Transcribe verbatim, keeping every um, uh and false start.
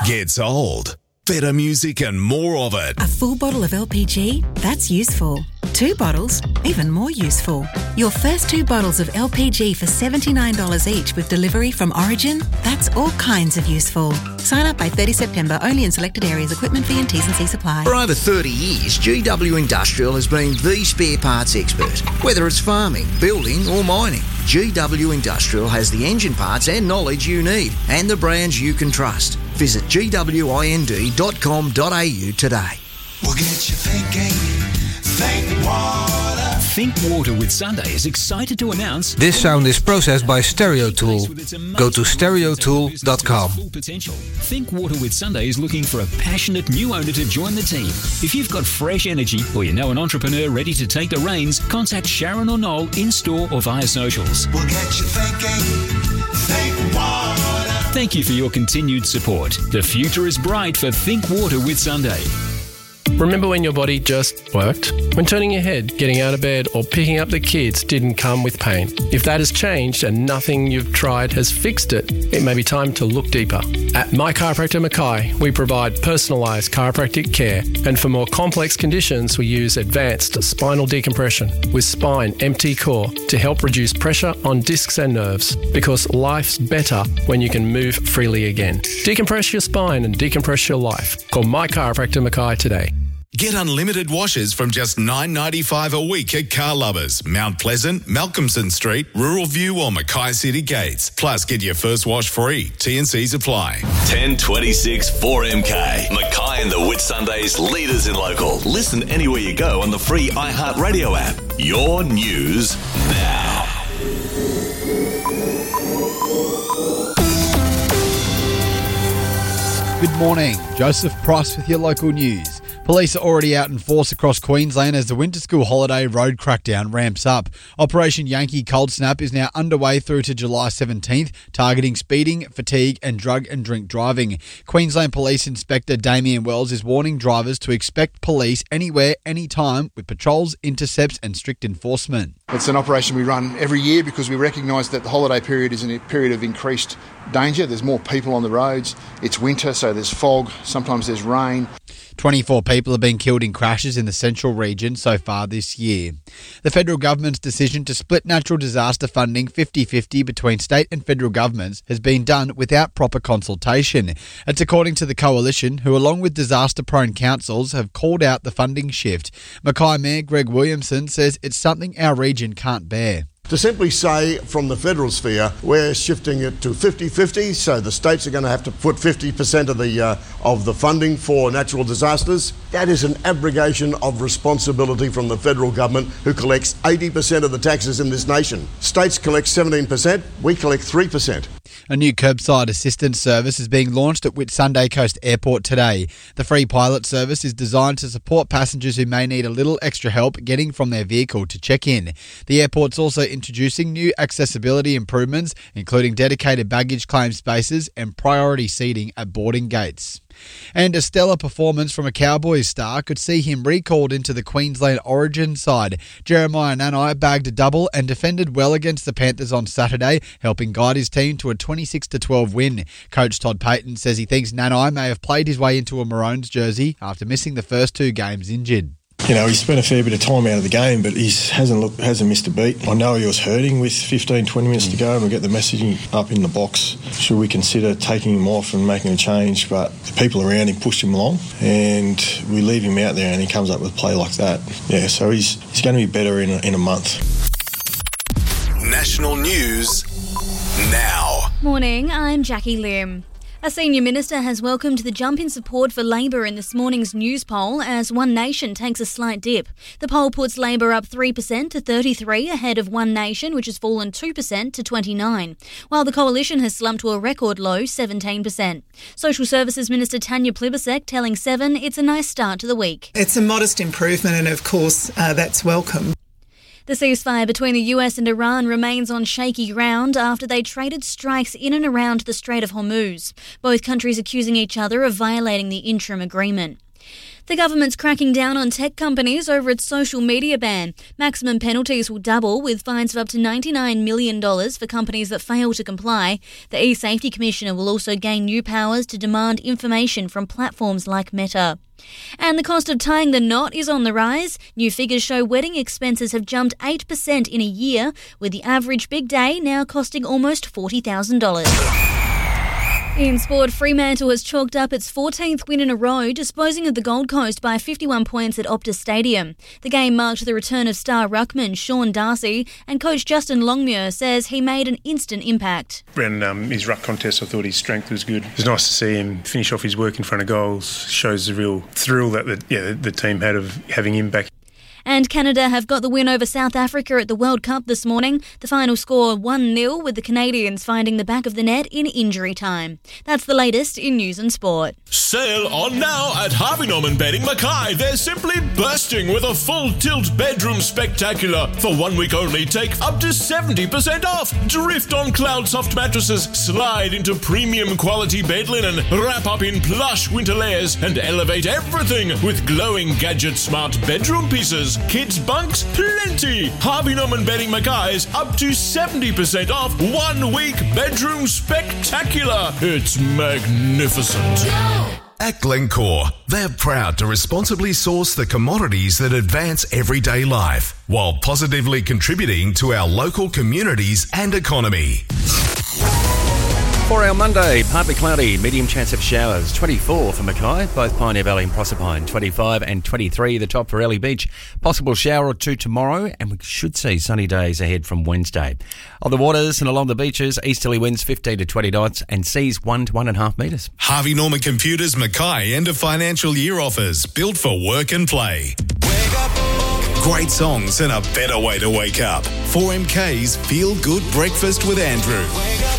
gets old. Better music and more of it. A full bottle of L P G? That's useful. Two bottles? Even more useful. Your first two bottles of L P G for seventy-nine dollars each with delivery from Origin? That's all kinds of useful. Sign up by thirtieth September only in selected areas. Equipment fee and T's and C's apply. For over thirty years, G W Industrial has been the spare parts expert. Whether it's farming, building or mining, G W Industrial has the engine parts and knowledge you need and the brands you can trust. Visit g w i n d dot com dot a u today. We'll get you thinking. Think Water. Think Water with Sunday is excited to announce this sound is processed by Stereo Tool. Go to stereo tool dot com. Think Water with Sunday is looking for a passionate new owner to join the team. If you've got fresh energy or you know an entrepreneur ready to take the reins, contact Sharon or Noel in store or via socials. We'll get you thinking. Think Water. Thank you for your continued support. The future is bright for Think Water with Sunday. Remember when your body just worked? When turning your head, getting out of bed or picking up the kids didn't come with pain? If that has changed and nothing you've tried has fixed it, it may be time to look deeper. At My Chiropractor Mackay, we provide personalised chiropractic care, and for more complex conditions we use advanced spinal decompression with Spine M T Core to help reduce pressure on discs and nerves, because life's better when you can move freely again. Decompress your spine and decompress your life. Call My Chiropractor Mackay today. Get unlimited washes from just nine dollars ninety-five a week at Car Lovers, Mount Pleasant, Malcolmson Street, Rural View or Mackay City Gates. Plus, get your first wash free. T and C's apply. ten twenty-six four M K. Mackay and the Whitsundays, leaders in local. Listen anywhere you go on the free iHeartRadio app. Your news now. Good morning. Joseph Price with your local news. Police are already out in force across Queensland as the winter school holiday road crackdown ramps up. Operation Yankee Cold Snap is now underway through to July seventeenth, targeting speeding, fatigue and drug and drink driving. Queensland Police Inspector Damien Wells is warning drivers to expect police anywhere, anytime, with patrols, intercepts and strict enforcement. It's an operation we run every year because we recognise that the holiday period is a period of increased danger. There's more people on the roads. It's winter, so there's fog. Sometimes there's rain. twenty-four people have been killed in crashes in the central region so far this year. The federal government's decision to split natural disaster funding fifty-fifty between state and federal governments has been done without proper consultation. It's according to the coalition, who along with disaster-prone councils have called out the funding shift. Mackay Mayor Greg Williamson says it's something our region can't bear. To simply say from the federal sphere, we're shifting it to fifty-fifty, so the states are going to have to put fifty percent of the uh, of the funding for natural disasters. That is an abrogation of responsibility from the federal government, who collects eighty percent of the taxes in this nation. States collect seventeen percent, we collect three percent. A new curbside assistance service is being launched at Whitsunday Coast Airport today. The free pilot service is designed to support passengers who may need a little extra help getting from their vehicle to check in. The airport's also introducing new accessibility improvements, including dedicated baggage claim spaces and priority seating at boarding gates. And a stellar performance from a Cowboys star could see him recalled into the Queensland Origin side. Jeremiah Nanai bagged a double and defended well against the Panthers on Saturday, helping guide his team to a twenty-six to twelve win. Coach Todd Payton says he thinks Nanai may have played his way into a Maroons jersey after missing the first two games injured. You know, he spent a fair bit of time out of the game, but he hasn't looked, hasn't missed a beat. I know he was hurting with fifteen, twenty minutes to go, and we'll get the messaging up in the box. Should we consider taking him off and making a change? But the people around him pushed him along, and we leave him out there, and he comes up with play like that. Yeah, so he's he's going to be better in a, in a month. National news now. Morning, I'm Jackie Lim. A senior minister has welcomed the jump in support for Labor in this morning's news poll as One Nation takes a slight dip. The poll puts Labor up three percent to thirty-three, ahead of One Nation, which has fallen two percent to twenty-nine, while the Coalition has slumped to a record low seventeen percent. Social Services Minister Tanya Plibersek telling Seven it's a nice start to the week. It's a modest improvement and, of course, uh, that's welcome. The ceasefire between the U S and Iran remains on shaky ground after they traded strikes in and around the Strait of Hormuz, both countries accusing each other of violating the interim agreement. The government's cracking down on tech companies over its social media ban. Maximum penalties will double, with fines of up to ninety-nine million dollars for companies that fail to comply. The e-Safety Commissioner will also gain new powers to demand information from platforms like Meta. And the cost of tying the knot is on the rise. New figures show wedding expenses have jumped eight percent in a year, with the average big day now costing almost forty thousand dollars. In sport, Fremantle has chalked up its fourteenth win in a row, disposing of the Gold Coast by fifty-one points at Optus Stadium. The game marked the return of star ruckman Sean Darcy, and coach Justin Longmuir says he made an instant impact. In um, his ruck contest, I thought his strength was good. It was nice to see him finish off his work in front of goals. Shows the real thrill that the, yeah, the team had of having him back. And Canada have got the win over South Africa at the World Cup this morning. The final score one nil, with the Canadians finding the back of the net in injury time. That's the latest in news and sport. Sale on now at Harvey Norman Bedding Mackay. They're simply bursting with a full tilt bedroom spectacular. For one week only, take up to seventy percent off. Drift on Cloud Soft mattresses, slide into premium quality bed linen, wrap up in plush winter layers, and elevate everything with glowing gadget smart bedroom pieces. Kids bunks, plenty. Harvey Norman Bedding Mackay's up to seventy percent off. One week bedroom spectacular. It's magnificent. At Glencore, they're proud to responsibly source the commodities that advance everyday life while positively contributing to our local communities and economy. For our Monday, partly cloudy, medium chance of showers, twenty-four for Mackay, both Pioneer Valley and Proserpine, twenty-five and twenty-three, the top for Ellie Beach. Possible shower or two tomorrow, and we should see sunny days ahead from Wednesday. On the waters and along the beaches, easterly winds fifteen to twenty knots and seas one to one and a half metres. Harvey Norman Computers Mackay end of financial year offers, built for work and play. Great songs and a better way to wake up. four M K's Feel Good Breakfast with Andrew.